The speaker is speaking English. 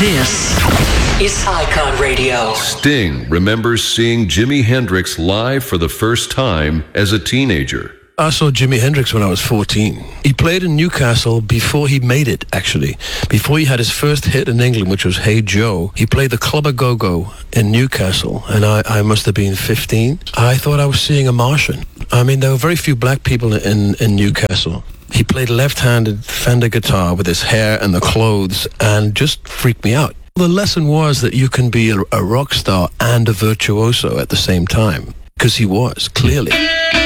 This is Icon Radio. Sting remembers seeing Jimi Hendrix live for the first time as a teenager. I saw Jimi Hendrix when I was 14. He played in Newcastle before he made it, actually. Before he had his first hit in England, which was Hey Joe, he played the Club A Go-Go in Newcastle, and I must have been 15. I thought I was seeing a Martian. I mean, there were very few black people in Newcastle. He played left-handed Fender guitar with his hair and the clothes and just freaked me out. The lesson was that you can be a rock star and a virtuoso at the same time, because he was, clearly.